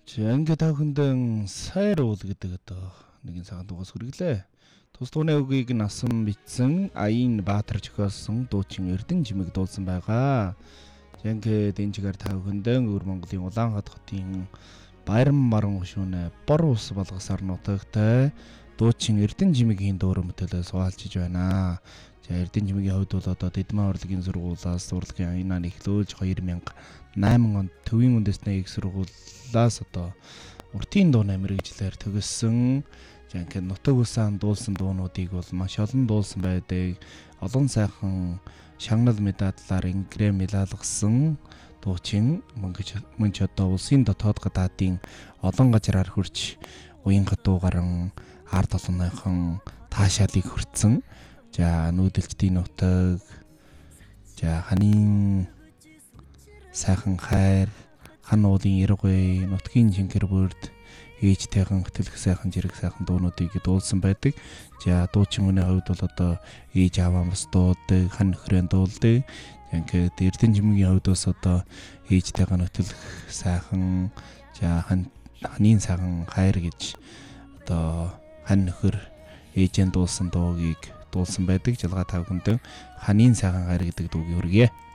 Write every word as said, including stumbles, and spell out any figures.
За ингээд та хүндэн сайр уул гэдэг одоо нэгэн цагаан дугаас хүргэлээ. Тус тууны үгийг насан бичсэн Аян Баатар зохиолсон дуучин Эрдэнэ жимэг дуулсан байгаа. За ингээд энэ чигээр та хүндэн өвөр Монголын Улаанхад хотын Баяран маран гушүүнэ бор ус болгосоор нутагтай дуучин Эрдэнэ жимэгийн дуурай мэтэлээс суулжиж байна. За Эрдэнэ жимэгийн хувьд бол одоо Дэдмэн урлагийн сургуулиас урлагийн аянаа эхлүүлж хоёр мянга найман онд төвийн үндэсний их сургуулиас одоо уртын дуу мэрэгжлэр төгссөн. За ингээд нутаг усаан дуулсан дуунуудыг бол маш олон дуулсан байдаг. Олон сайхан шагнал медаллаар ингрэм илаалгасан дуучин мөн ч одоо улсын дотоод гадаадын олон газраар хурж уян хатуу гарan ард олонныхон таашаалыг хүртсэн. За нүүдэлчдийн нутаг, за ханийн сайхан хайр, хан уулын яргуй, нутгийн жинхэр бүрд ээжтэйхэн хөтлөх сайхан жирэг сайхан дуунуудыг дуулсан байдаг. За дуучин хүний хувьд бол одоо ээж аваа бас дуудаг, хан нөхрөө дуулдаг. Ингээд Эрдэнэ жимгийн хувьд бас одоо ээжтэйхэн хөтлөх сайхан, за хан ханийн сайхан хайр гэж одоо хан нөхөр ээжэн дуулсан дуугийг дуулсан байдаг. Жалгаа тав хүндэн ханийн сайхан хайр гэдэг дуугийг хүргье.